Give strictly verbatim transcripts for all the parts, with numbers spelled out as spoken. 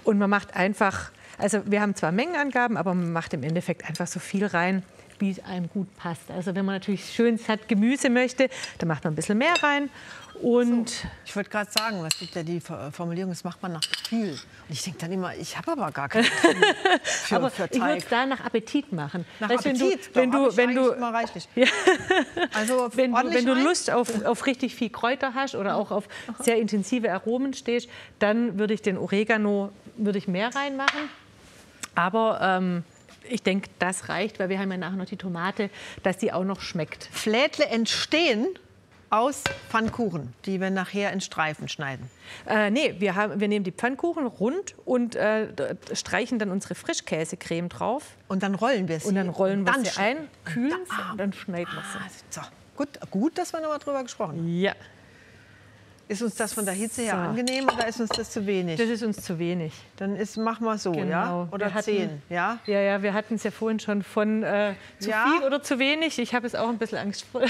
Und man macht einfach, also wir haben zwar Mengenangaben, aber man macht im Endeffekt einfach so viel rein, wie es einem gut passt. Also wenn man natürlich schön satt Gemüse möchte, dann macht man ein bisschen mehr rein. Und so, ich wollte gerade sagen, was gibt ja die Formulierung, das macht man nach Gefühl. Und ich denke dann immer, ich habe aber gar kein Gefühl für, aber für ich würde Teig. es da nach Appetit machen. Nach weißt, Appetit? Wenn du, wenn du, wenn du, immer reichlich. Ja. Also wenn du, wenn du rein? Lust auf, auf richtig viel Kräuter hast oder auch auf sehr intensive Aromen stehst, dann würde ich den Oregano würde ich mehr reinmachen. Aber ähm, ich denke, das reicht, weil wir haben ja nachher noch die Tomate, dass die auch noch schmeckt. Flädle entstehen aus Pfannkuchen, die wir nachher in Streifen schneiden. Äh, nee, wir, haben, wir nehmen die Pfannkuchen rund und äh, streichen dann unsere Frischkäsecreme drauf. Und dann rollen wir sie. Und dann rollen wir sie ein, kühlen dann, sie und dann schneiden wir ah, sie. so. Gut, gut, dass wir noch mal drüber gesprochen haben. Ja. Ist uns das von der Hitze her So. angenehm oder ist uns das zu wenig? Das ist uns zu wenig. Dann ist, machen wir so, Genau. ja? Oder Wir hatten- zehn, ja? Ja, ja, wir hatten es ja vorhin schon von äh, zu Ja. viel oder zu wenig. Ich habe es auch ein bisschen Angst vor.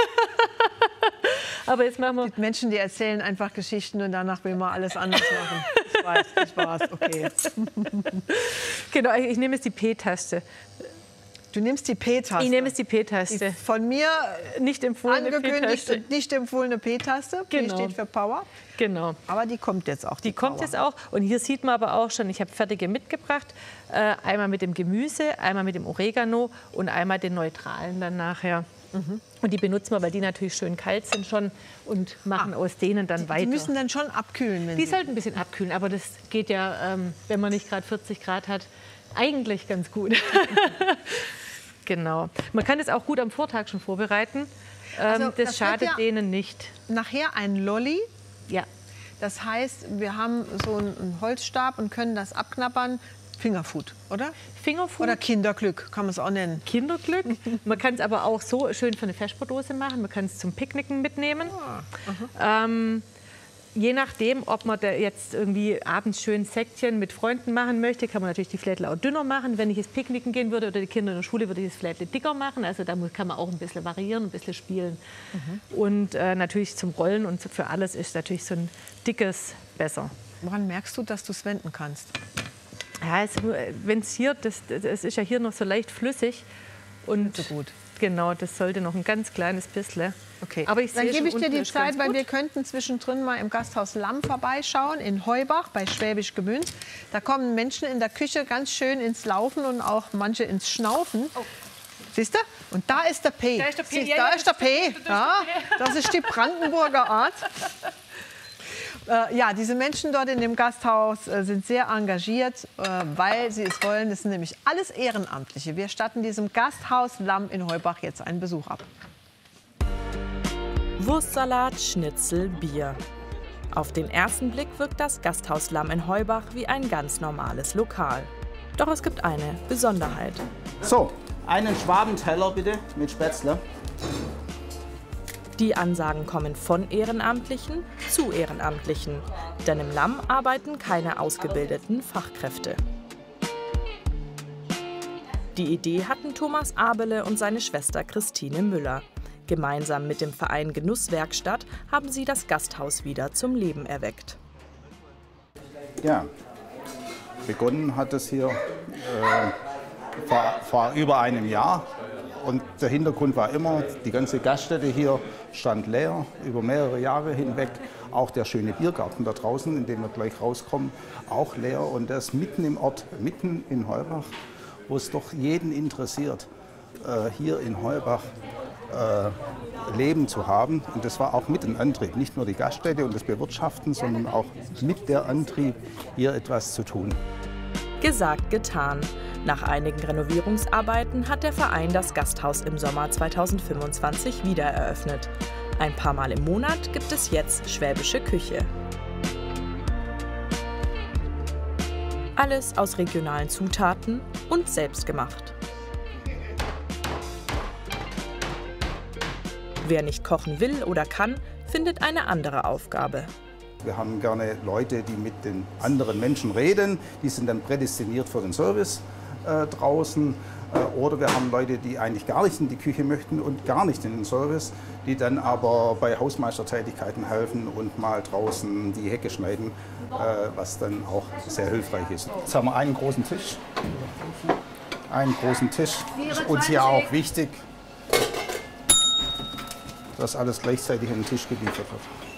Aber jetzt machen wir. Die Menschen, die erzählen einfach Geschichten und danach will man alles anders machen. Ich weiß, ich weiß, okay. Genau, ich nehme jetzt die P-Taste. Du nimmst die P-Taste. Ich nehme jetzt die Die P-Taste. von mir Nicht empfohlene angekündigt P-Taste. und nicht empfohlene P-Taste. P Genau. steht für Power. Genau. Aber die kommt jetzt auch. Die kommt jetzt auch. Und hier sieht man aber auch schon, ich habe fertige mitgebracht. Äh, einmal mit dem Gemüse, einmal mit dem Oregano und einmal den neutralen dann nachher. Mhm. Und die benutzen wir, weil die natürlich schön kalt sind schon und machen Ah. aus denen dann Die, weiter. die müssen dann schon abkühlen. Wenn Die sie sollten ein bisschen abkühlen, aber das geht ja, ähm, wenn man nicht gerade vierzig Grad hat, eigentlich ganz gut. Genau. Man kann das auch gut am Vortag schon vorbereiten. Ähm, Also, das, das wird schadet ja- denen nicht. nachher ein Lolli. Ja. Das heißt, wir haben so einen Holzstab und können das abknabbern. Fingerfood, oder? Fingerfood. Oder Kinderglück, kann man es auch nennen. Kinderglück. Man kann es aber auch so schön für eine Vesperdose machen. Man kann es zum Picknicken mitnehmen. Ähm, je nachdem, ob man da jetzt irgendwie abends schön Säckchen mit Freunden machen möchte, kann man natürlich die Flädle auch dünner machen. Wenn ich jetzt picknicken gehen würde oder die Kinder in der Schule, würde ich das Flädle dicker machen. Also da muss, kann man auch ein bisschen variieren, ein bisschen spielen. Und äh, natürlich zum Rollen und für alles ist natürlich so ein dickes besser. Woran merkst du, dass du es wenden kannst? Ja, wenn es hier, das, das ist ja hier noch so leicht flüssig. Und So gut. genau, das sollte noch ein ganz kleines bisschen. Okay. Aber ich Dann sehe gebe schon, ich dir unten die ist Zeit, ganz weil gut. wir könnten zwischendrin mal im Gasthaus Lamm vorbeischauen, in Heubach bei Schwäbisch Gmünd. Da kommen Menschen in der Küche ganz schön ins Laufen und auch manche ins Schnaufen. Oh. Siehst du? Und da ist der P. Da ist der P, Siehst, ja, da ja, ist der P. Ja, das ist die Brandenburger Art. Äh, ja, diese Menschen dort in dem Gasthaus äh, sind sehr engagiert, äh, weil sie es wollen. Das sind nämlich alles Ehrenamtliche. Wir statten diesem Gasthaus Lamm in Heubach jetzt einen Besuch ab. Wurstsalat, Schnitzel, Bier. Auf den ersten Blick wirkt das Gasthaus Lamm in Heubach wie ein ganz normales Lokal. Doch es gibt eine Besonderheit. So, einen Schwabenteller bitte mit Spätzle. Die Ansagen kommen von Ehrenamtlichen zu Ehrenamtlichen. Denn im Lamm arbeiten keine ausgebildeten Fachkräfte. Die Idee hatten Thomas Abele und seine Schwester Christine Müller. Gemeinsam mit dem Verein Genusswerkstatt haben sie das Gasthaus wieder zum Leben erweckt. Ja, begonnen hat es hier äh, vor, vor über einem Jahr. Und der Hintergrund war immer, die ganze Gaststätte hier stand leer, über mehrere Jahre hinweg. Auch der schöne Biergarten da draußen, in dem wir gleich rauskommen, auch leer. Und das mitten im Ort, mitten in Heubach, wo es doch jeden interessiert, äh, hier in Heubach äh, Leben zu haben. Und das war auch mit ein Antrieb, nicht nur die Gaststätte und das Bewirtschaften, sondern auch mit der Antrieb, hier etwas zu tun. Gesagt, getan. Nach einigen Renovierungsarbeiten hat der Verein das Gasthaus im Sommer zweitausendfünfundzwanzig wieder eröffnet. Ein paar Mal im Monat gibt es jetzt schwäbische Küche. Alles aus regionalen Zutaten und selbst gemacht. Wer nicht kochen will oder kann, findet eine andere Aufgabe. Wir haben gerne Leute, die mit den anderen Menschen reden. Die sind dann prädestiniert für den Service. äh, draußen. Äh, oder wir haben Leute, die eigentlich gar nicht in die Küche möchten und gar nicht in den Service, die dann aber bei Hausmeistertätigkeiten helfen und mal draußen die Hecke schneiden, äh, was dann auch sehr hilfreich ist. Jetzt haben wir einen großen Tisch. Einen großen Tisch. Ist uns hier auch wichtig, dass alles gleichzeitig an den Tisch geliefert wird.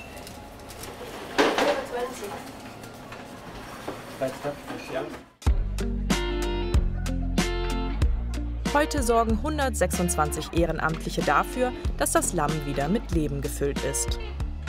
Heute sorgen hundertsechsundzwanzig Ehrenamtliche dafür, dass das Lamm wieder mit Leben gefüllt ist.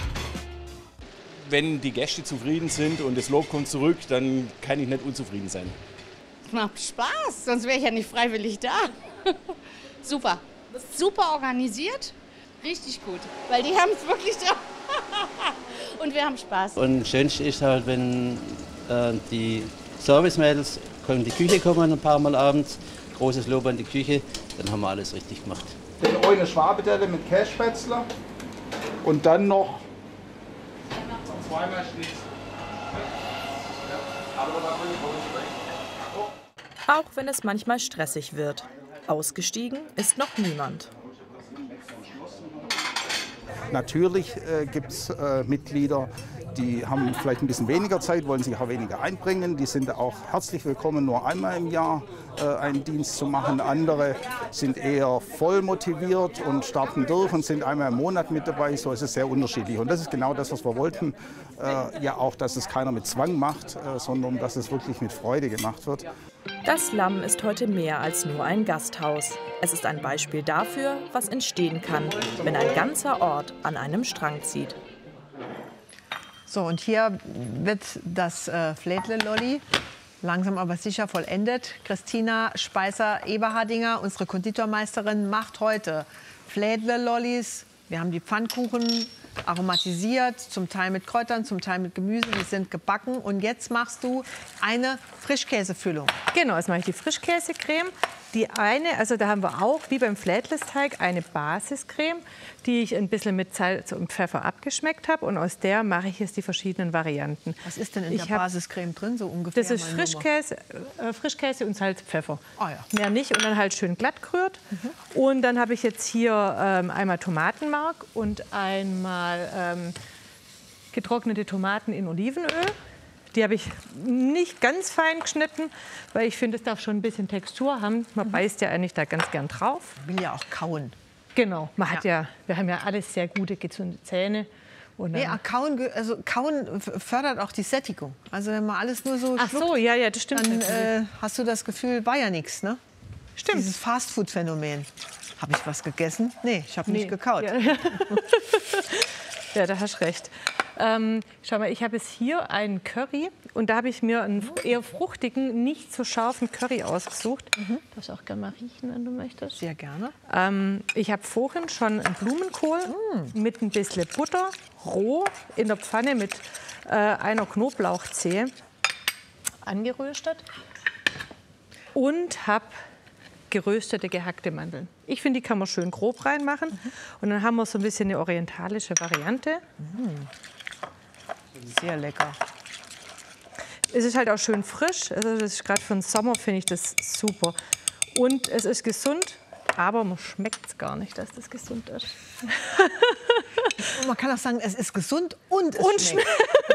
Wenn die Gäste zufrieden sind und das Lob kommt zurück, dann kann ich nicht unzufrieden sein. Macht Spaß, sonst wäre ich ja nicht freiwillig da. Super, super organisiert, richtig gut, weil die haben es wirklich da. Und wir haben Spaß. Und das Schönste ist halt, wenn äh, die Servicemädels in die Küche kommen ein paar Mal abends, großes Lob an die Küche, dann haben wir alles richtig gemacht. Den eine Schwabedelle mit Kässpätzle und dann noch zweimal Schnitzel. Auch wenn es manchmal stressig wird. Ausgestiegen ist noch niemand. Natürlich äh, gibt es äh, Mitglieder, die haben vielleicht ein bisschen weniger Zeit, wollen sich auch weniger einbringen. Die sind auch herzlich willkommen, nur einmal im Jahr äh, einen Dienst zu machen. Andere sind eher voll motiviert und starten durch und sind einmal im Monat mit dabei. So ist es sehr unterschiedlich. Und das ist genau das, was wir wollten. Äh, ja auch, dass es keiner mit Zwang macht, äh, sondern dass es wirklich mit Freude gemacht wird. Das Lamm ist heute mehr als nur ein Gasthaus. Es ist ein Beispiel dafür, was entstehen kann, wenn ein ganzer Ort an einem Strang zieht. So, und hier wird das äh, Flädle-Lolli langsam aber sicher vollendet. Christina Speiser-Eberhardinger, unsere Konditormeisterin, macht heute Flädle-Lollis. Wir haben die Pfannkuchen aromatisiert, zum Teil mit Kräutern, zum Teil mit Gemüse. Die sind gebacken. Und jetzt machst du eine Frischkäsefüllung. Genau, jetzt mache ich die Frischkäsecreme. Die eine, also da haben wir auch, wie beim Flädlesteig, eine Basiscreme, die ich ein bisschen mit Salz und Pfeffer abgeschmeckt habe. Und aus der mache ich jetzt die verschiedenen Varianten. Was ist denn in ich der hab, Basiscreme drin, so ungefähr? Das ist Frischkäse, äh, Frischkäse und Salz, Pfeffer. Ah, ja. Mehr nicht. Und dann halt schön glatt gerührt. Mhm. Und dann habe ich jetzt hier ähm, einmal Tomatenmark und einmal ähm, getrocknete Tomaten in Olivenöl. Die habe ich nicht ganz fein geschnitten, weil ich finde, es darf schon ein bisschen Textur haben. Man mhm. beißt ja eigentlich da ganz gern drauf. Will ja auch kauen. Genau, man hat ja, wir haben ja alles sehr gute, gesunde Zähne. Und nee, kauen, also kauen fördert auch die Sättigung. Also wenn man alles nur so Ach schluckt, so, ja, ja, das stimmt. dann äh, hast du das Gefühl, war ja nichts, ne? Stimmt. Dieses Fastfood-Phänomen. Habe ich was gegessen? Nee, ich habe nee. nicht gekaut. Ja, ja, da hast du recht. Ähm, schau mal, ich habe jetzt hier einen Curry und da habe ich mir einen eher fruchtigen, nicht so scharfen Curry ausgesucht. Mhm. Darfst du auch gerne mal riechen, wenn du möchtest. Sehr gerne. Ähm, ich habe vorhin schon einen Blumenkohl mm. mit ein bisschen Butter, roh, in der Pfanne mit äh, einer Knoblauchzehe angeröstet und habe geröstete, gehackte Mandeln. Ich finde, die kann man schön grob reinmachen. Mhm. Und dann haben wir so ein bisschen eine orientalische Variante. Mhm. Sehr lecker. Es ist halt auch schön frisch. Also das ist gerade für den Sommer finde ich das super. Und es ist gesund, aber man schmeckt es gar nicht, dass das gesund ist. Und man kann auch sagen, es ist gesund und es und schmeckt.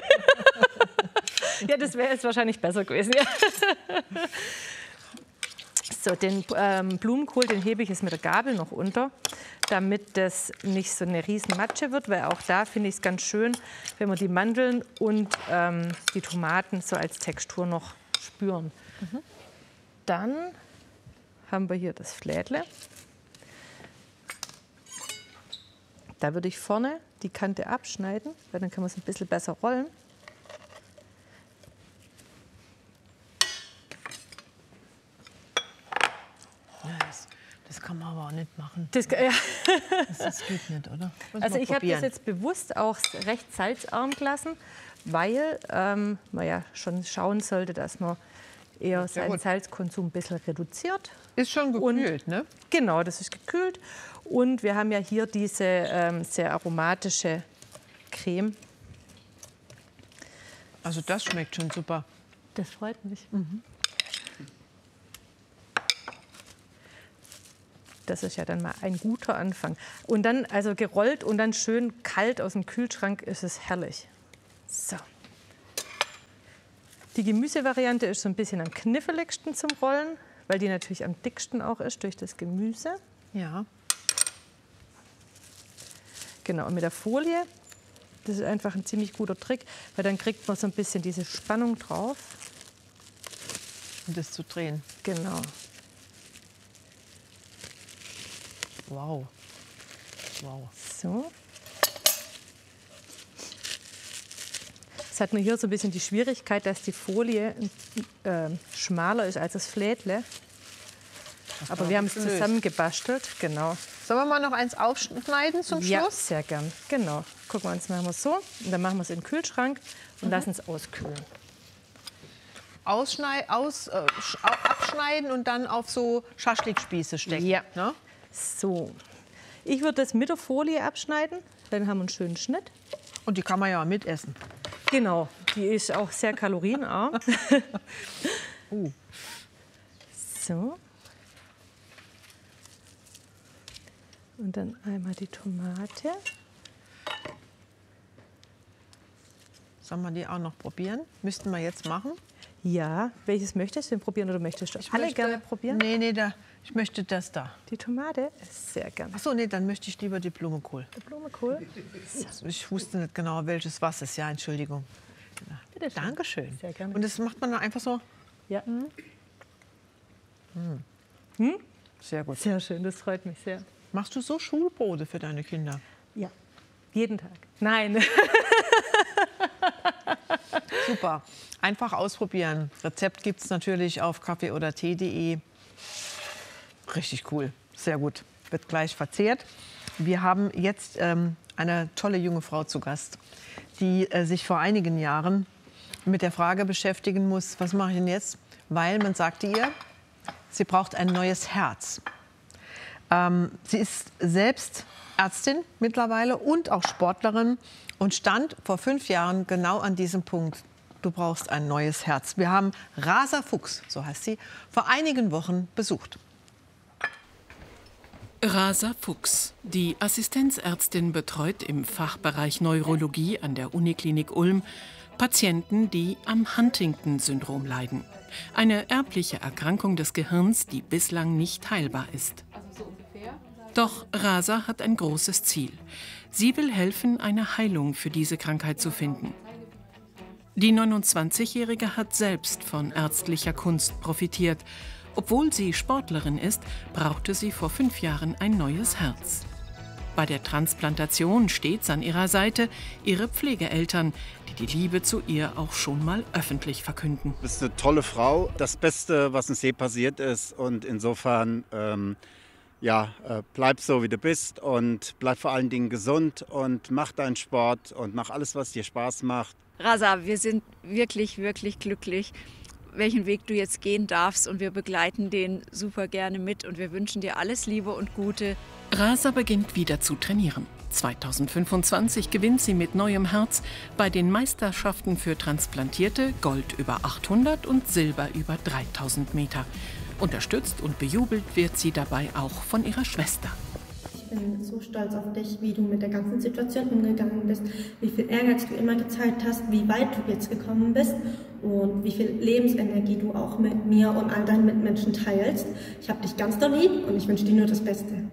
Ja, das wäre jetzt wahrscheinlich besser gewesen. Ja. So, den ähm, Blumenkohl, den hebe ich jetzt mit der Gabel noch unter, damit das nicht so eine riesen Matsche wird, weil auch da finde ich es ganz schön, wenn wir die Mandeln und ähm, die Tomaten so als Textur noch spüren. Mhm. Dann haben wir hier das Flädle. Da würde ich vorne die Kante abschneiden, weil dann kann man es ein bisschen besser rollen. Das kann man aber auch nicht machen. Das, ja. das, das geht nicht, oder? Muss also ich habe das probieren. jetzt bewusst auch recht salzarm gelassen, weil ähm, man ja schon schauen sollte, dass man eher seinen Salzkonsum ein bisschen reduziert. Ist schon gekühlt, und, ne? Genau, das ist gekühlt. Und wir haben ja hier diese ähm, sehr aromatische Creme. Also das schmeckt schon super. Das freut mich. Mhm. Das ist ja dann mal ein guter Anfang. Und dann, also gerollt und dann schön kalt aus dem Kühlschrank, ist es herrlich. So. Die Gemüsevariante ist so ein bisschen am kniffligsten zum Rollen, weil die natürlich am dicksten auch ist durch das Gemüse. Ja. Genau, und mit der Folie, das ist einfach ein ziemlich guter Trick, weil dann kriegt man so ein bisschen diese Spannung drauf. Um das zu drehen. Genau. Wow. Wow. So. Es hat nur hier so ein bisschen die Schwierigkeit, dass die Folie äh, schmaler ist als das Flädle. Aber wir haben es zusammengebastelt, genau. Sollen wir mal noch eins aufschneiden zum Schluss? Ja, sehr gern. Genau. Gucken wir uns, machen wir es so. Und dann machen wir es in den Kühlschrank und mhm. lassen es auskühlen. Ausschneid, aus, äh, abschneiden und dann auf so Schaschlikspieße stecken. Ja. Ne? So. Ich würde das mit der Folie abschneiden. Dann haben wir einen schönen Schnitt. Und die kann man ja mitessen. Genau. Die ist auch sehr kalorienarm. uh. So. Und dann einmal die Tomate. Sollen wir die auch noch probieren? Müssten wir jetzt machen? Ja. Welches möchtest du denn probieren oder möchtest du ich alle möchte, gerne probieren? Nee, nee, da, ich möchte das da. Die Tomate? Sehr gerne. Ach so, nee, dann möchte ich lieber die Blumenkohl. Die Blumenkohl? So. Ich wusste nicht genau, welches was ist. Ja, Entschuldigung. Bitte schön. Dankeschön. Sehr gerne. Und das macht man dann einfach so? Ja. Hm. Hm? Sehr gut. Sehr schön, das freut mich sehr. Machst du so Schulbrote für deine Kinder? Ja, jeden Tag. Nein. Super. Einfach ausprobieren. Rezept gibt es natürlich auf kaffee oder tee punkt de. Richtig cool. Sehr gut. Wird gleich verzehrt. Wir haben jetzt ähm, eine tolle junge Frau zu Gast, die äh, sich vor einigen Jahren mit der Frage beschäftigen muss, was mache ich denn jetzt? Weil man sagte ihr, sie braucht ein neues Herz. Ähm, sie ist selbst Ärztin mittlerweile und auch Sportlerin und stand vor fünf Jahren genau an diesem Punkt. Du brauchst ein neues Herz. Wir haben Rasa Fuchs, so heißt sie, vor einigen Wochen besucht. Rasa Fuchs. Die Assistenzärztin betreut im Fachbereich Neurologie an der Uniklinik Ulm Patienten, die am Huntington-Syndrom leiden. Eine erbliche Erkrankung des Gehirns, die bislang nicht heilbar ist. Doch Rasa hat ein großes Ziel. Sie will helfen, eine Heilung für diese Krankheit zu finden. Die neunundzwanzigjährige hat selbst von ärztlicher Kunst profitiert. Obwohl sie Sportlerin ist, brauchte sie vor fünf Jahren ein neues Herz. Bei der Transplantation stets an ihrer Seite ihre Pflegeeltern, die die Liebe zu ihr auch schon mal öffentlich verkünden. Du bist eine tolle Frau, das Beste, was uns je passiert ist. Und insofern, ähm, ja, äh, bleib so, wie du bist und bleib vor allen Dingen gesund und mach deinen Sport und mach alles, was dir Spaß macht. Rasa, wir sind wirklich, wirklich glücklich, welchen Weg du jetzt gehen darfst, und wir begleiten den super gerne mit und wir wünschen dir alles Liebe und Gute. Rasa beginnt wieder zu trainieren. zweitausendfünfundzwanzig gewinnt sie mit neuem Herz bei den Meisterschaften für Transplantierte Gold über achthundert und Silber über dreitausend Meter. Unterstützt und bejubelt wird sie dabei auch von ihrer Schwester. Ich bin so stolz auf dich, wie du mit der ganzen Situation umgegangen bist, wie viel Ehrgeiz du immer gezeigt hast, wie weit du jetzt gekommen bist und wie viel Lebensenergie du auch mit mir und all deinen Mitmenschen teilst. Ich habe dich ganz doll lieb und ich wünsche dir nur das Beste.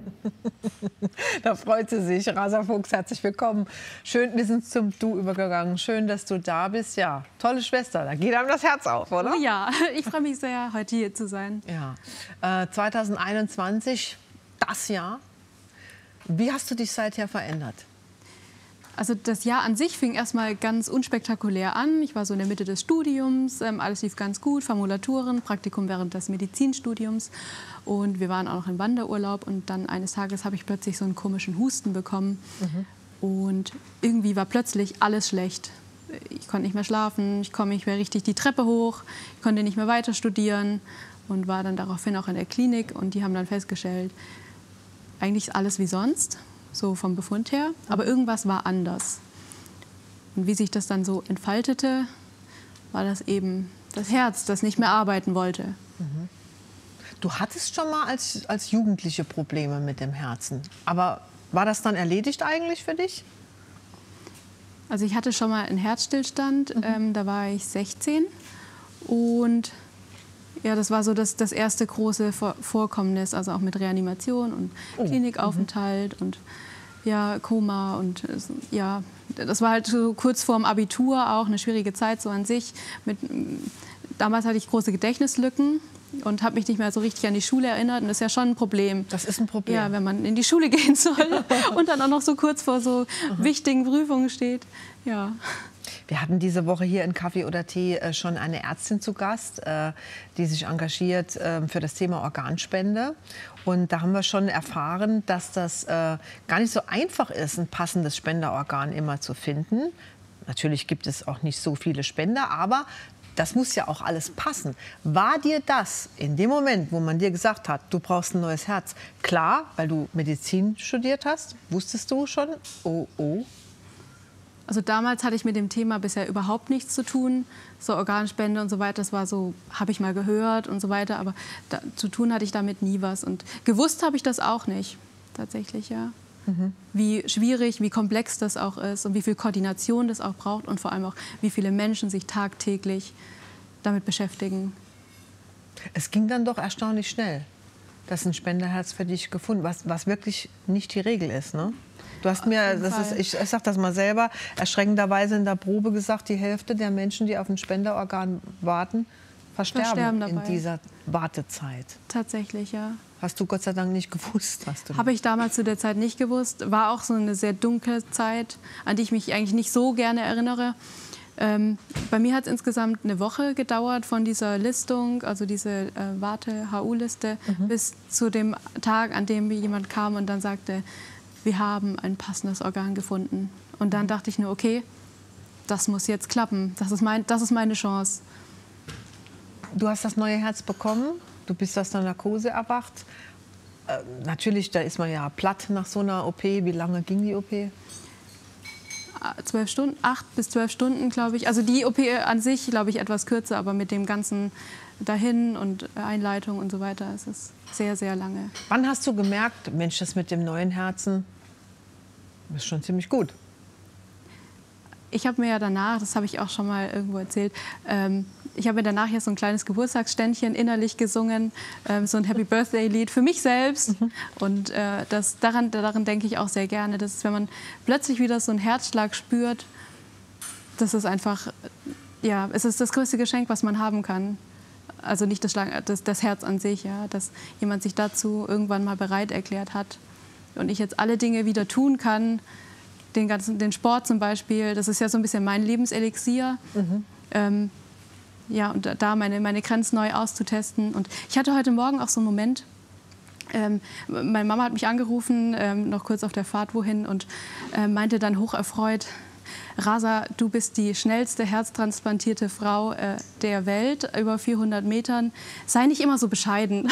Da freut sie sich. Rasa Fuchs, herzlich willkommen. Schön, wir sind zum Du übergegangen. Schön, dass du da bist. Ja, tolle Schwester, da geht einem das Herz auf, oder? Oh ja, ich freue mich sehr, heute hier zu sein. Ja. Äh, zweitausendeinundzwanzig, das Jahr. Wie hast du dich seither verändert? Also das Jahr an sich fing erstmal ganz unspektakulär an. Ich war so in der Mitte des Studiums, ähm, alles lief ganz gut, Formulaturen, Praktikum während des Medizinstudiums und wir waren auch noch im Wanderurlaub und dann eines Tages habe ich plötzlich so einen komischen Husten bekommen mhm. und irgendwie war plötzlich alles schlecht. Ich konnte nicht mehr schlafen, ich komme nicht mehr richtig die Treppe hoch, ich konnte nicht mehr weiter studieren und war dann daraufhin auch in der Klinik und die haben dann festgestellt, eigentlich ist alles wie sonst, so vom Befund her, aber irgendwas war anders. Und wie sich das dann so entfaltete, war das eben das Herz, das nicht mehr arbeiten wollte. Mhm. Du hattest schon mal als, als Jugendliche Probleme mit dem Herzen. Aber war das dann erledigt eigentlich für dich? Also ich hatte schon mal einen Herzstillstand, mhm. ähm, da war ich sechzehn. Und ja, das war so das, das erste große Vor Vorkommnis, also auch mit Reanimation und oh. Klinikaufenthalt mhm. und ja, Koma. Und ja, das war halt so kurz vorm Abitur auch eine schwierige Zeit so an sich. Mit, damals hatte ich große Gedächtnislücken und habe mich nicht mehr so richtig an die Schule erinnert. Und das ist ja schon ein Problem. Das ist ein Problem. Ja, wenn man in die Schule gehen soll und dann auch noch so kurz vor so mhm. wichtigen Prüfungen steht. Ja. Wir hatten diese Woche hier in Kaffee oder Tee schon eine Ärztin zu Gast, die sich engagiert für das Thema Organspende. Und da haben wir schon erfahren, dass das gar nicht so einfach ist, ein passendes Spenderorgan immer zu finden. Natürlich gibt es auch nicht so viele Spender, aber das muss ja auch alles passen. War dir das in dem Moment, wo man dir gesagt hat, du brauchst ein neues Herz, klar, weil du Medizin studiert hast? Wusstest du schon, oh, oh? Also damals hatte ich mit dem Thema bisher überhaupt nichts zu tun. So Organspende und so weiter, das war so, habe ich mal gehört und so weiter. Aber da, zu tun hatte ich damit nie was. Und gewusst habe ich das auch nicht, tatsächlich, ja. Mhm. Wie schwierig, wie komplex das auch ist und wie viel Koordination das auch braucht. Und vor allem auch, wie viele Menschen sich tagtäglich damit beschäftigen. Es ging dann doch erstaunlich schnell, dass ein Spenderherz für dich gefunden, was, was wirklich nicht die Regel ist, ne? Du hast mir, das ist, ich, ich sage das mal selber, erschreckenderweise in der Probe gesagt, die Hälfte der Menschen, die auf ein Spenderorgan warten, versterben, versterben in dieser Wartezeit. Tatsächlich, ja. Hast du Gott sei Dank nicht gewusst? Habe ich damals zu der Zeit nicht gewusst. War auch so eine sehr dunkle Zeit, an die ich mich eigentlich nicht so gerne erinnere. Ähm, bei mir hat es insgesamt eine Woche gedauert von dieser Listung, also diese äh, Warte-H U-Liste, mhm. bis zu dem Tag, an dem jemand kam und dann sagte, wir haben ein passendes Organ gefunden. Und dann dachte ich nur, okay, das muss jetzt klappen. Das ist, mein, das ist meine Chance. Du hast das neue Herz bekommen, du bist aus der Narkose erwacht. Äh, natürlich, da ist man ja platt nach so einer O P. Wie lange ging die O P? Zwölf Stunden, acht bis zwölf Stunden, glaube ich. Also die O P an sich, glaube ich, etwas kürzer, aber mit dem ganzen dahin und Einleitung und so weiter ist es sehr, sehr lange. Wann hast du gemerkt, Mensch, das mit dem neuen Herzen ist schon ziemlich gut? Ich habe mir ja danach, das habe ich auch schon mal irgendwo erzählt, ähm, ich habe mir danach ja so ein kleines Geburtstagsständchen innerlich gesungen, ähm, so ein Happy Birthday-Lied für mich selbst. Mhm. Und äh, das, daran, daran denke ich auch sehr gerne. Das ist, wenn man plötzlich wieder so einen Herzschlag spürt, das ist einfach, ja, es ist das größte Geschenk, was man haben kann. Also nicht das, Schlag, das, das Herz an sich, ja, dass jemand sich dazu irgendwann mal bereit erklärt hat. Und ich jetzt alle Dinge wieder tun kann, den, ganzen, den Sport zum Beispiel, das ist ja so ein bisschen mein Lebenselixier. Mhm. Ähm, ja, und da meine, meine Grenzen neu auszutesten. Und ich hatte heute Morgen auch so einen Moment, ähm, meine Mama hat mich angerufen, ähm, noch kurz auf der Fahrt wohin, und äh, meinte dann hocherfreut, Rasa, du bist die schnellste herztransplantierte Frau äh, der Welt, über vierhundert Metern. Sei nicht immer so bescheiden.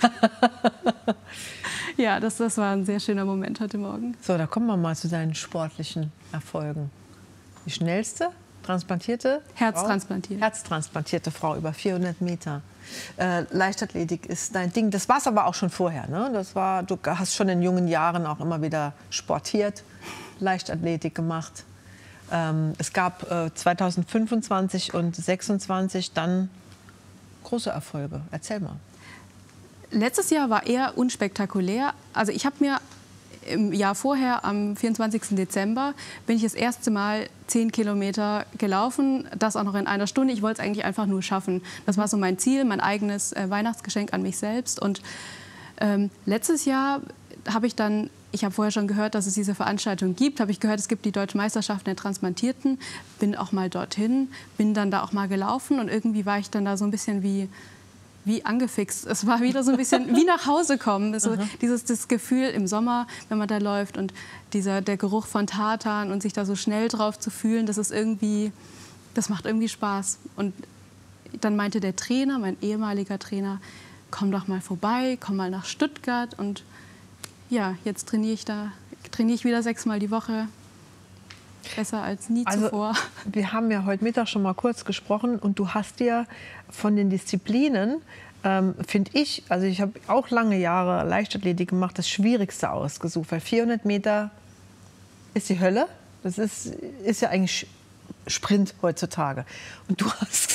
Ja, das, das war ein sehr schöner Moment heute Morgen. So, da kommen wir mal zu deinen sportlichen Erfolgen. Die schnellste transplantierte Herztransplantierte. Frau, Herztransplantierte Frau über vierhundert Meter. Äh, Leichtathletik ist dein Ding. Das war es aber auch schon vorher, ne? Das war, du hast schon in jungen Jahren auch immer wieder sportiert, Leichtathletik gemacht. Ähm, es gab äh, zweitausendfünfundzwanzig und sechsundzwanzig dann große Erfolge. Erzähl mal. Letztes Jahr war eher unspektakulär. Also ich habe mir im Jahr vorher, am vierundzwanzigsten Dezember, bin ich das erste Mal zehn Kilometer gelaufen. Das auch noch in einer Stunde. Ich wollte es eigentlich einfach nur schaffen. Das war so mein Ziel, mein eigenes äh, Weihnachtsgeschenk an mich selbst. Und ähm, letztes Jahr habe ich dann, ich habe vorher schon gehört, dass es diese Veranstaltung gibt, habe ich gehört, es gibt die Deutsche Meisterschaft der Transplantierten, bin auch mal dorthin, bin dann da auch mal gelaufen und irgendwie war ich dann da so ein bisschen wie, wie angefixt. Es war wieder so ein bisschen wie nach Hause kommen, so dieses das Gefühl im Sommer, wenn man da läuft und dieser, der Geruch von Tartan und sich da so schnell drauf zu fühlen, das ist irgendwie, das macht irgendwie Spaß. Und dann meinte der Trainer, mein ehemaliger Trainer, komm doch mal vorbei, komm mal nach Stuttgart. Und ja, jetzt trainiere ich da, trainiere ich wieder sechsmal die Woche. Besser als nie also, zuvor. Wir haben ja heute Mittag schon mal kurz gesprochen und du hast dir von den Disziplinen ähm, finde ich, also ich habe auch lange Jahre Leichtathletik gemacht, das Schwierigste ausgesucht, weil vierhundert Meter ist die Hölle. Das ist, ist ja eigentlich Sprint heutzutage. Und du hast